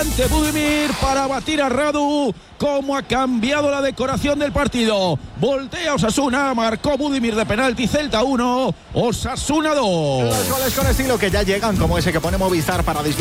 Budimir para batir a Radu. Cómo ha cambiado la decoración del partido. Voltea Osasuna, marcó Budimir de penalti. Celta 1, Osasuna 2. Los goles con estilo que ya llegan, como ese que pone Movistar para disfrutar